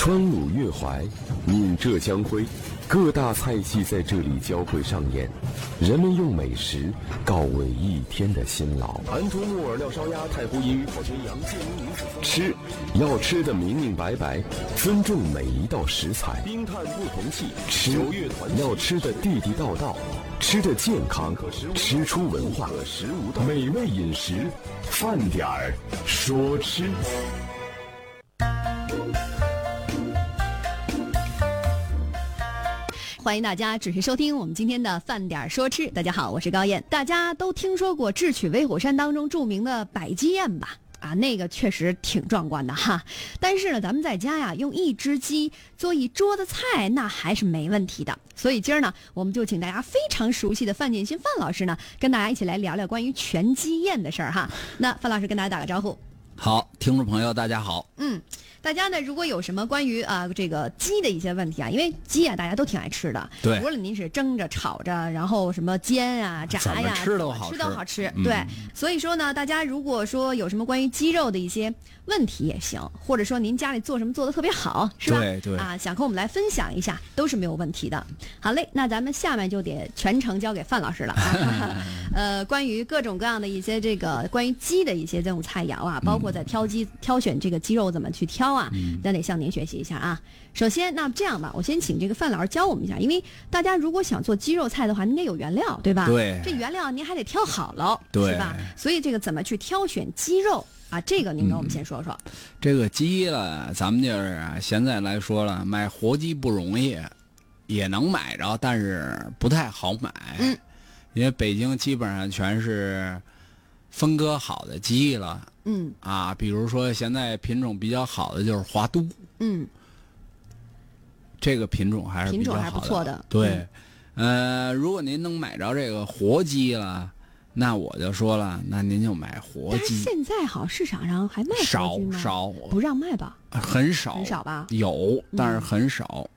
川鲁粤淮，闽浙江徽，各大菜系在这里交汇上演，人们用美食告慰一天的辛劳。安图木耳料烧鸭，太湖银鱼烤全羊，建宁女子吃要吃得明明白白，尊重每一道食材。冰炭不同气，吃要吃得地地道道，吃得健康，吃出文化，美味饮食，饭点儿说吃。 欢迎大家准时收听我们今天的饭点说吃。大家好，我是高燕。大家都听说过智取威虎山当中著名的百鸡宴吧？啊，那个确实挺壮观的哈。但是呢，咱们在家呀，用一只鸡做一桌子菜，那还是没问题的。所以今儿呢，我们就请大家非常熟悉的范建新范老师呢，跟大家一起来聊聊关于全鸡宴的事儿哈。那范老师跟大家打个招呼。 好，听众朋友大家好。 大家呢，如果有什么关于这个鸡的一些问题啊，因为鸡啊大家都挺爱吃的， 对， 无论您是蒸着、炒着，然后什么煎啊、炸呀， 怎么吃都好吃，对。所以说呢，大家如果说有什么关于鸡肉的一些问题也行，或者说您家里做什么做的特别好，是吧？ 对啊，想和我们来分享一下，都是没有问题的。好嘞，那咱们下面就得全程交给范老师了。关于各种各样的一些这个关于鸡的一些这种菜肴啊，包括在挑选这个鸡肉怎么去挑啊，咱得向您学习一下啊。首先，那这样吧，我先请这个范老师教我们一下，因为大家如果想做鸡肉菜的话，您得有原料，对吧？ 对， 这原料您还得挑好了， 对， 是吧？所以这个怎么去挑选鸡肉啊？这个您跟我们先说说。 这个鸡了，咱们就是现在来说了，买活鸡不容易，也能买着，但是不太好买。因为北京基本上全是分割好的鸡了。比如说现在品种比较好的就是华都。这个品种还是比较好的， 不错的。 对，如果您能买着这个活鸡了，那我就说了，那您就买活鸡。 但是现在好像市场上还卖活鸡吗？ 少不让卖吧？ 很少吧？ 有，但是很少。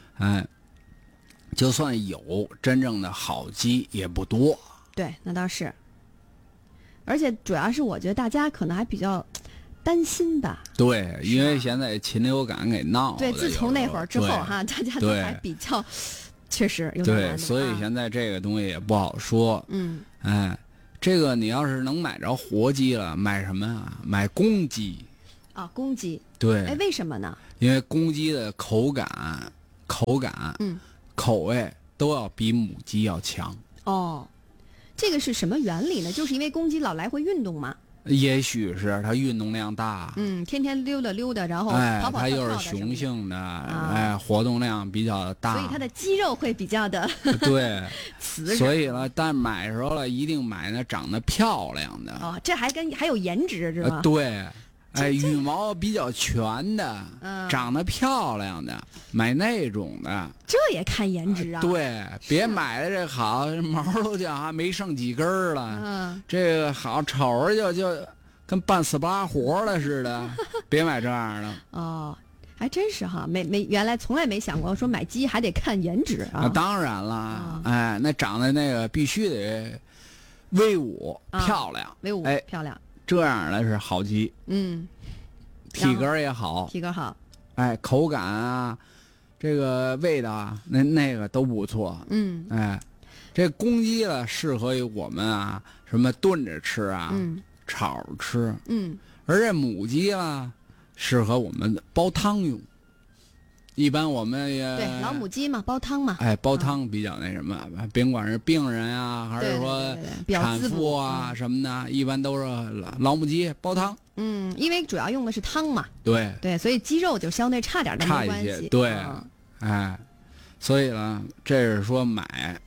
就算有真正的好鸡也不多。 对，那倒是。而且主要是我觉得大家可能还比较担心吧。 对，因为现在禽流感给闹了。 对，自从那会儿之后哈，大家都还比较确实有点难。 对，所以现在这个东西也不好说。这个你要是能买着活鸡了，买什么啊？买公鸡。 啊，公鸡。 对。 哎，为什么呢？ 因为公鸡的口感。口味都要比母鸡要强。 哦，这个是什么原理呢？就是因为公鸡老来回运动嘛。 也许是它运动量大。 天天溜达，然后跑跑它又是雄性的，活动量比较大， 所以它的肌肉会比较的对瓷实。 所以了，但买时候了一定买那长得漂亮的。 哦，这还有颜值是吧？ 对。羽毛比较全的，长得漂亮的，买那种的。 这也看颜值啊。 对，别买的这好，毛都叫还没剩几根了。这个好瞅着就跟办死不拉活了似的，别买这样的。 哦，还真是哈，原来从来没想过说买鸡还得看颜值啊。 当然了，那长得那个必须得威武漂亮， 威武漂亮。 这样的是好鸡，体格也好， 体格好， 口感啊，这个味道啊，那个都不错，这公鸡了适合于我们啊，什么炖着吃啊，炒着吃，而这母鸡啦，适合我们煲汤用。一般我们也对老母鸡嘛，煲汤嘛， 煲汤比较那什么，甭管是病人啊，还是说产妇啊什么的，一般都是老母鸡煲汤。 因为主要用的是汤嘛。 对， 所以鸡肉就相对差点的没关系。 对，所以呢，这是说买，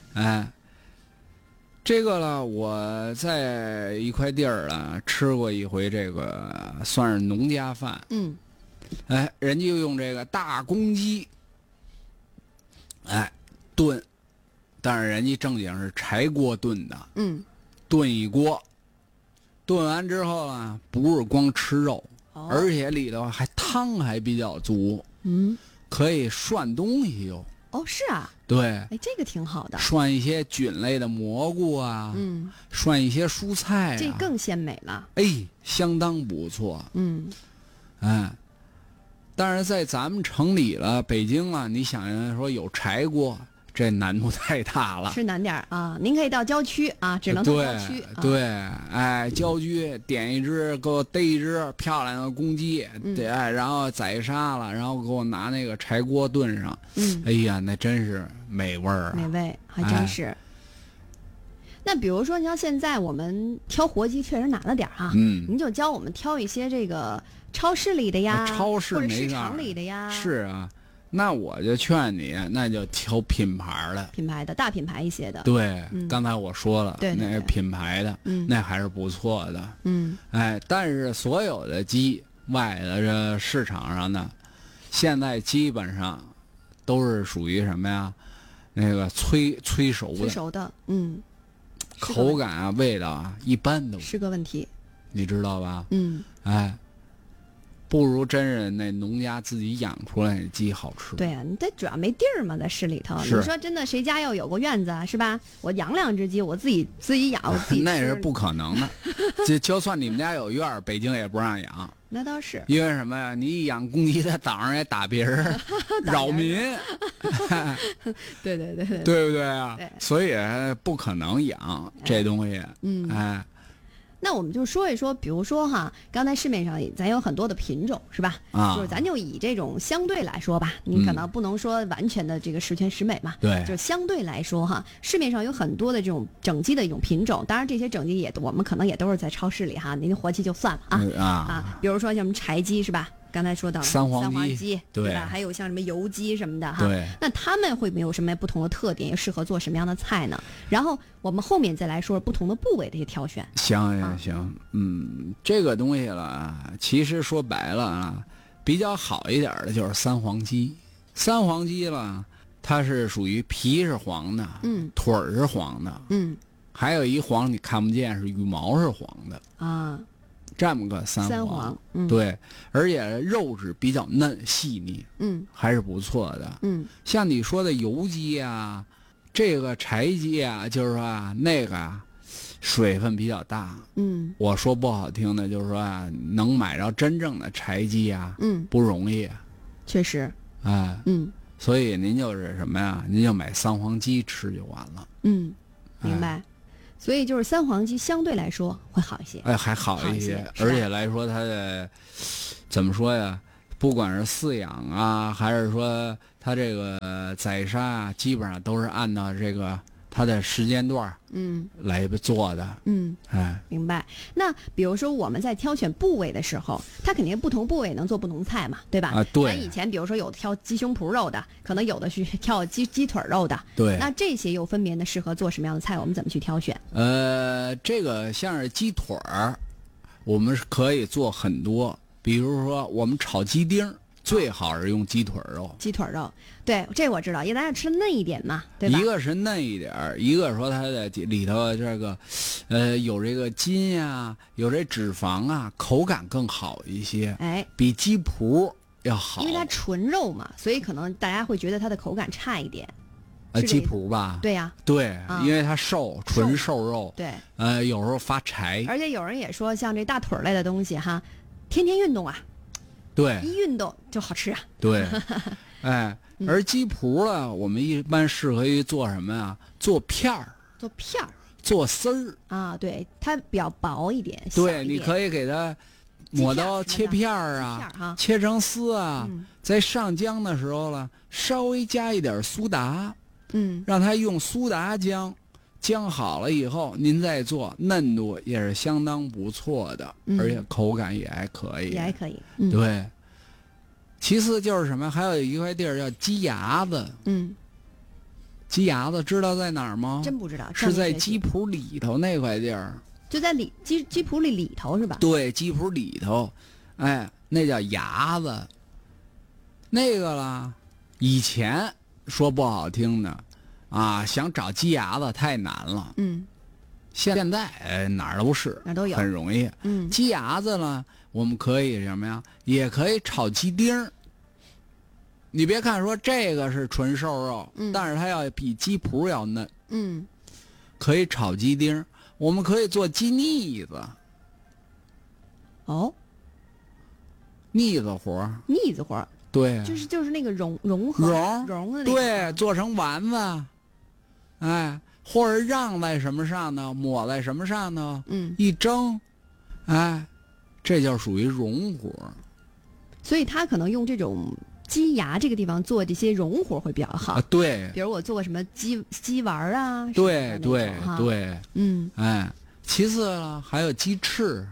这个呢，我在一块地儿了吃过一回，这个算是农家饭。人家就用这个大公鸡，炖，但是人家正经是柴锅炖的，炖一锅，炖完之后呢，不是光吃肉，而且里头汤还比较足，可以涮东西用。 哦，是啊， 对， 这个挺好的， 涮一些菌类的蘑菇啊，涮一些蔬菜啊， 这更鲜美了， 相当不错， 但是在咱们城里了，北京啊，你想想说有柴锅，这难度太大了。 是难点啊！您可以到郊区啊，只能到郊区。 对，哎，郊区点一只，给我逮一只漂亮的公鸡，对，然后宰杀了，然后给我拿那个柴锅炖上。哎呀，那真是美味儿啊！ 美味，还真是。那比如说，你像现在我们挑活鸡确实难了点哈，您就教我们挑一些这个超市里的呀， 超市或者市场里的呀。 是啊，那我就劝你，那就挑品牌的， 大品牌一些的。 对，刚才我说了， 对那品牌的，那还是不错的。哎，但是所有的鸡外的这市场上呢，现在基本上都是属于什么呀？那个催熟的，口感啊，味道啊，一般都是个问题， 你知道吧？哎，不如真人那农家自己养出来的鸡好吃。 对啊，你这主要没地儿嘛，在市里头。你说真的，谁家要有个院子啊，是吧？我养2只鸡，我自己养，我自己吃。 那是不可能的。就算你们家有院儿，北京也不让养。 那倒是。 因为什么呀？你一养公鸡，它早上也打别人，扰民。 对，对不对啊？所以不可能养这东西。哎。 那我们就说一说，比如说哈，刚才市面上咱有很多的品种，是吧？就是咱就以这种相对来说吧，你可能不能说完全的这个十全十美嘛。 对， 就相对来说哈，市面上有很多的这种整鸡的一种品种，当然这些整鸡我们可能也都是在超市里哈，您活鸡就算了啊。比如说像什么柴鸡是吧？刚才说到三黄鸡，对吧？还有像什么油鸡什么的哈。 对。 那他们会没有什么不同的特点，也适合做什么样的菜呢？然后我们后面再来说不同的部位的一些挑选。 行，这个东西了，其实说白了啊，比较好一点的就是三黄鸡。三黄鸡了，它是属于皮是黄的，腿儿是黄的，还有一黄你看不见，是羽毛是黄的啊。 这么个三黄，对，而且肉质比较嫩细腻，还是不错的，像你说的油鸡啊，这个柴鸡啊，就是说啊，那个啊，水分比较大，我说不好听的，就是说啊，能买着真正的柴鸡啊，不容易， 确实， 哎，所以您就是什么呀？您就买三黄鸡吃就完了， 明白。所以就是三黄鸡相对来说会好一些， 还好一些，而且来说它的怎么说呀？不管是饲养啊，还是说它这个宰杀啊，基本上都是按照这个它的时间段来做的， 明白。那比如说我们在挑选部位的时候，它肯定不同部位能做不同菜嘛，对吧？ 对。 咱以前比如说有挑鸡胸脯肉的，可能有的是挑鸡腿肉的， 对。 那这些又分别的适合做什么样的菜？我们怎么去挑选？ 这个像是鸡腿儿，我们是可以做很多，比如说我们炒鸡丁。最好是用鸡腿肉。 鸡腿肉，对，这我知道，因为大家吃嫩一点嘛，对吧？ 一个是嫩一点，一个说它的里头这个，有这个筋呀，有这脂肪啊，口感更好一些。 哎， 比鸡脯要好。 因为它纯肉嘛，所以可能大家会觉得它的口感差一点。 鸡脯吧？ 对呀。 对，因为它瘦，纯瘦肉。 对。 有时候发柴。 而且有人也说，像这大腿类的东西哈，天天运动啊。 对， 一运动就好吃啊。 对，哎，而鸡脯呢，我们一般适合于做什么呀？做片儿，做丝儿啊。对，它比较薄一点。 对，你可以给它抹刀切片儿啊，切成丝啊，在上浆的时候呢，稍微加一点苏打，让它用苏打浆。浆好了以后，您再做，嫩度也是相当不错的，而且口感也还可以。对。其次就是什么？还有一块地儿叫鸡牙子。鸡牙子知道在哪儿吗？ 真不知道。 是在鸡脯里头那块地儿。 就在鸡脯里头是吧？ 对，鸡脯里头，哎，那叫牙子。那个啦，以前说不好听的。想找鸡牙子太难了。现在哪儿都是， 哪儿都有， 很容易。鸡牙子呢，我们可以什么呀？也可以炒鸡丁。你别看说这个是纯瘦肉，但是它要比鸡脯要嫩。可以炒鸡丁，我们可以做鸡腻子。 哦。 腻子活。 腻子活。 对， 就是那个绒的那个。 对，做成丸子，哎，或者让在什么上呢？抹在什么上呢？一蒸，哎，这就属于绒活。 所以他可能用这种鸡牙这个地方做这些绒活会比较好。 对， 比如我做个什么鸡丸啊。 对， 哎， 其次呢，还有鸡翅。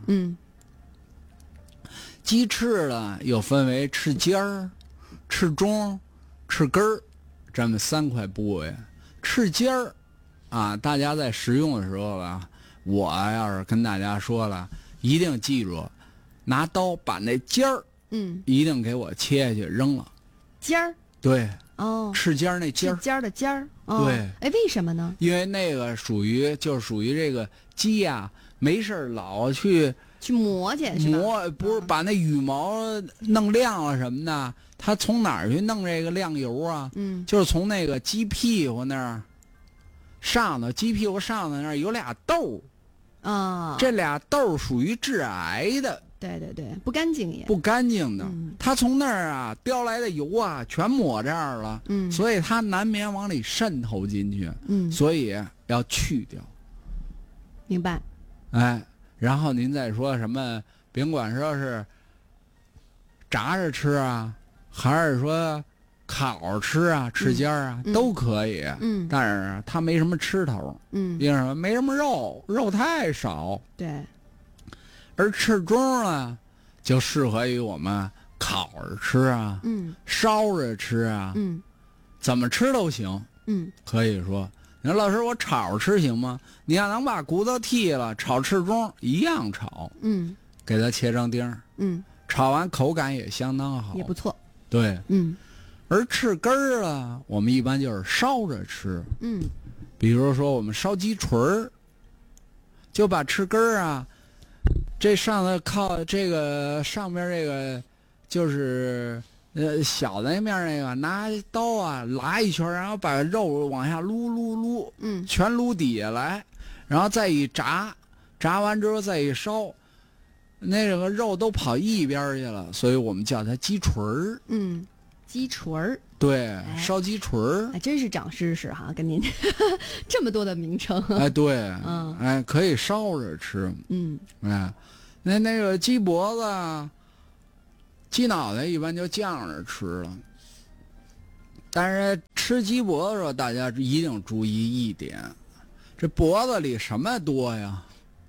鸡翅呢，又分为翅尖儿、翅中、翅根儿，这么3块部位。翅尖儿啊，大家在食用的时候啊，我要是跟大家说了，一定记住，拿刀把那尖儿，一定给我切下去扔了。 尖儿？ 对。 哦。 翅尖儿那尖儿。 翅尖儿的尖儿。哦。 对。 哎，为什么呢？ 因为那个属于这个鸡呀，没事老去磨去是吧？ 磨不是把那羽毛弄亮了什么的，他从哪儿去弄这个亮油啊？就是从那个鸡屁股那儿上头，鸡屁股上头那儿有俩豆啊， 这俩豆属于致癌的。 对，不干净也。 不干净的，他从那儿啊叼来的油啊，全抹这儿了，所以它难免往里渗透进去，所以要去掉。 明白。 哎。然后您再说什么，甭管说是炸着吃啊，还是说烤着吃啊，翅尖啊，都可以。但是它没什么吃头。因为什么？没什么肉，肉太少。 对。 而翅中呢，就适合于我们烤着吃啊，烧着吃啊，怎么吃都行。可以说。你说老师，我炒着吃行吗？你要能把骨头剔了，炒翅中一样炒。给它切成丁儿。炒完口感也相当好， 也不错。 对。而翅根儿啊，我们一般就是烧着吃。比如说我们烧鸡锤儿，就把翅根儿啊，这上头靠这个上边这个就是小的那面那个，拿刀啊拉一圈，然后把肉往下撸，全撸底下来，然后再一炸，炸完之后再一烧，那个肉都跑一边去了，所以我们叫它鸡锤儿。 鸡锤儿。 对，烧鸡锤儿。 还真是长知识哈，跟您这么多的名称。 哎，对，哎，可以烧着吃。哎，那个鸡脖子。鸡脑袋一般就酱着吃了，但是吃鸡脖子的时候，大家一定注意一点，这脖子里什么多呀？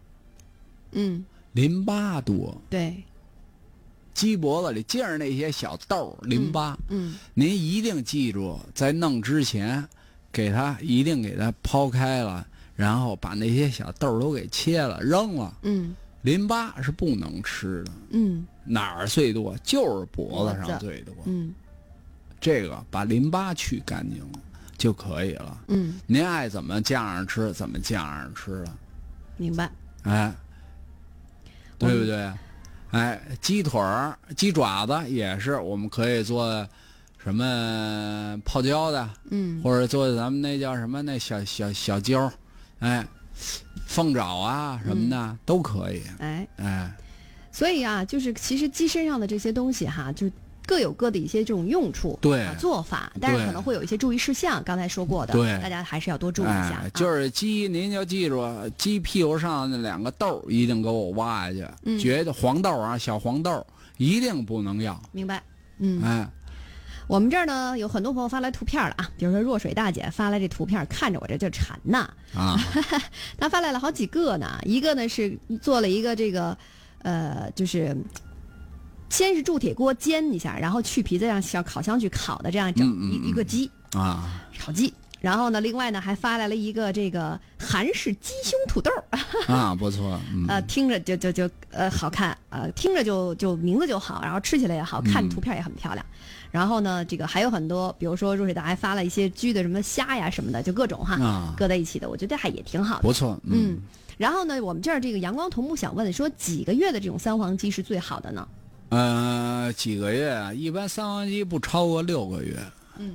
淋巴多。 对， 鸡脖子里净是那些小豆淋巴。您一定记住，在弄之前，一定给它抛开了，然后把那些小豆都给切了扔了。淋巴是不能吃的。哪儿最多？就是脖子上最多。这个把淋巴去干净了就可以了。您爱怎么酱上吃怎么酱上吃了。 明白。 哎，对不对？哎，鸡腿儿、鸡爪子也是，我们可以做什么泡椒的，或者做咱们那叫什么那小椒，哎，凤爪啊什么的，都可以。哎。 所以啊，就是其实鸡身上的这些东西哈，就各有各的一些这种用处， 对做法，但是可能会有一些注意事项，刚才说过的， 对， 大家还是要多注意一下。 就是鸡，您就记住，鸡屁股上那2个豆一定给我挖下去，绝对黄豆啊，小黄豆一定不能要。 明白。 哎， 我们这儿呢有很多朋友发来图片了啊，比如说若水大姐发来这图片，看着我这就馋呐啊， 她发来了好几个呢，一个呢是做了一个这个。就是先是铸铁锅煎一下，然后去皮，再让小烤箱去烤的这样一个鸡啊， 烤鸡。然后呢，另外呢还发来了一个这个韩式鸡胸土豆啊，不错。 听着就好看，听着就名字就好，然后吃起来也好看，图片也很漂亮。然后呢，这个还有很多，比如说若水达还发了一些焗的什么虾呀什么的，就各种哈，搁在一起的，我觉得还也挺好的。 不错。 然后呢，我们这儿这个阳光头目想问说，几个月的这种三黄鸡是最好的呢？ 几个月啊？一般三黄鸡不超过6个月。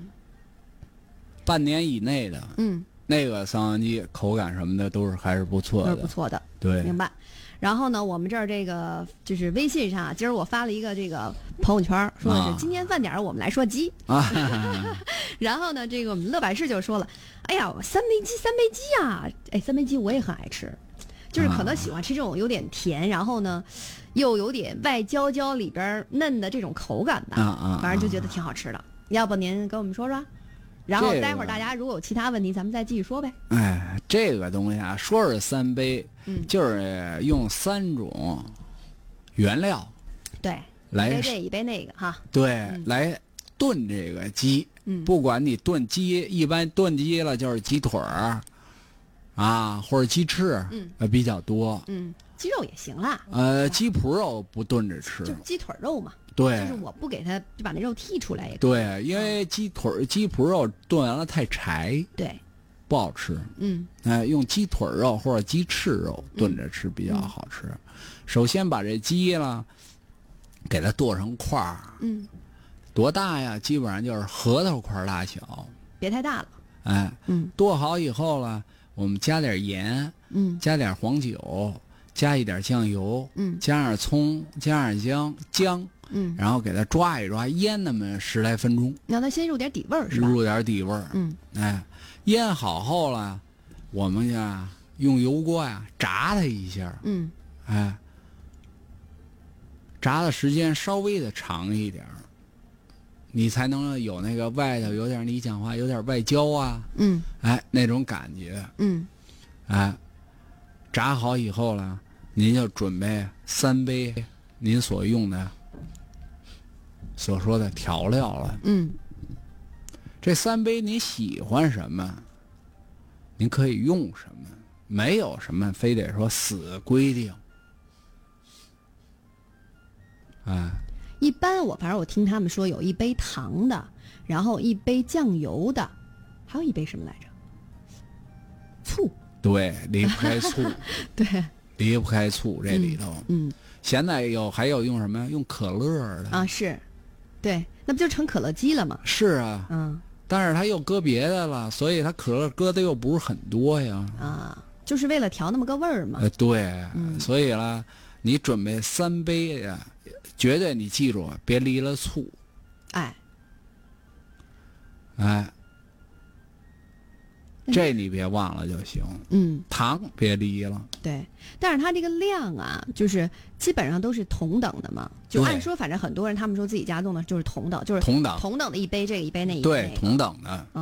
半年以内的。那个三黄鸡口感什么的都是还是不错的。 不错的。 对。 明白。 然后呢，我们这儿这个就是微信上，今儿我发了一个这个朋友圈，说的是今天饭点我们来说鸡然后呢，这个我们乐百氏就说了，哎呀，三杯鸡啊，哎，三杯鸡我也很爱吃，就是可能喜欢吃这种有点甜，然后呢又有点外焦焦里边嫩的这种口感的，反正就觉得挺好吃的。要不您跟我们说说？然后待会儿大家如果有其他问题，咱们再继续说呗。 哎，这个东西啊，说是三杯，就是用3种原料， 对， 来一杯这一杯那个哈， 对，来炖这个鸡。不管你炖鸡，一般炖鸡了就是鸡腿儿啊，或者鸡翅，比较多。 鸡肉也行啦。 鸡脯肉不炖着吃， 就是鸡腿肉嘛。 对， 就是我不给它就把那肉剔出来也可以。 对，因为鸡脯肉炖完了太柴， 对， 不好吃。用鸡腿肉或者鸡翅肉炖着吃比较好吃。首先把这鸡了给它剁成块儿。多大呀？基本上就是核桃块大小， 别太大了。 哎，剁好以后了，我们加点盐，加点黄酒，加一点酱油，加上葱，加上姜，然后给它抓一抓，腌那么10来分钟， 让它先入点底味儿，是吧？ 入点底味儿。哎，腌好后了，我们呀用油锅呀炸它一下。哎，炸的时间稍微的长一点，你才能有那个外头有点你讲话有点外焦啊。哎，那种感觉。哎，炸好以后了，您就准备3杯您所用的所说的调料了。这3杯你喜欢什么，您可以用什么，没有什么非得说死规定。哎， 一般反正我听他们说有一杯糖的，然后一杯酱油的，还有一杯什么来着？醋。 对，离不开醋。 对， 离不开醋这里头。现在还有用什么？用可乐的啊，是，对，那不就成可乐鸡了吗？ 是啊。但是它又搁别的了，所以它可乐搁的又不是很多呀。 啊，就是为了调那么个味儿嘛。 对，所以了，你准备3杯呀，绝对你记住，别离了醋。哎，这你别忘了就行。糖别离了。 对，但是它这个量啊，就是基本上都是同等的嘛。就按说，反正很多人他们说自己家弄的就是同等，就是同等的一杯这个一杯那一杯那个。 对，同等的。